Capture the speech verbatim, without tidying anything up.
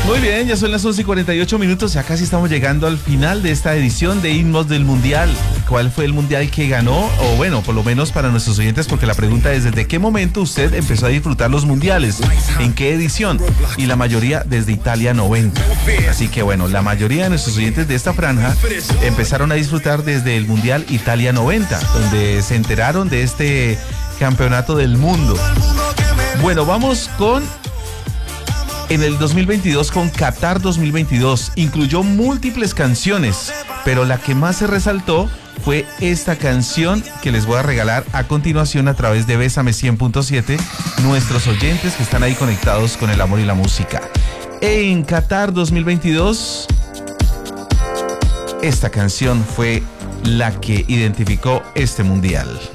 Muy bien, ya son las once y cuarenta y ocho minutos, ya casi estamos llegando al final de esta edición de Himnos del Mundial. ¿Cuál fue el Mundial que ganó? O bueno, por lo menos para nuestros oyentes, porque la pregunta es ¿desde qué momento usted empezó a disfrutar los Mundiales? ¿En qué edición? Y la mayoría desde Italia noventa. Así que bueno, la mayoría de nuestros oyentes de esta franja empezaron a disfrutar desde el Mundial Italia noventa, donde se enteraron de este campeonato del mundo. Bueno, vamos con... En el dos mil veintidós con Qatar dos mil veintidós incluyó múltiples canciones, pero la que más se resaltó fue esta canción que les voy a regalar a continuación a través de Bésame cien punto siete, nuestros oyentes que están ahí conectados con el amor y la música. En Qatar dos mil veintidós, esta canción fue la que identificó este mundial.